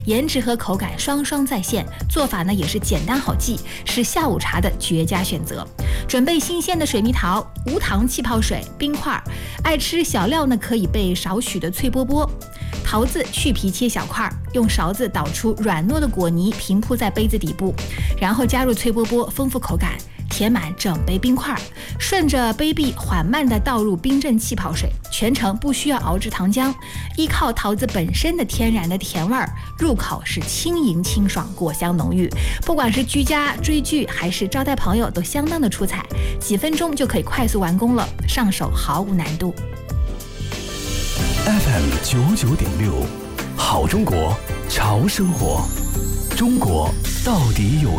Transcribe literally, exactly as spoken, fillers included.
颜值和口感双双在线，做法呢也是简单好记，是下午茶的绝佳选择。准备新鲜的水蜜桃、无糖气泡水、冰块，爱吃小料呢可以备少许的脆波波。桃子去皮切小块，用勺子捣出软糯的果泥，平铺在杯子底部，然后加入脆波波，丰富口感。填满整杯冰块，顺着杯壁缓慢地倒入冰镇气泡水，全程不需要熬制糖浆，依靠桃子本身的天然的甜味儿，入口是轻盈清爽，果香浓郁。不管是居家追剧还是招待朋友，都相当的出彩，几分钟就可以快速完工了，上手毫无难度。 F M 九九点六，好中国，潮生活，中国到底有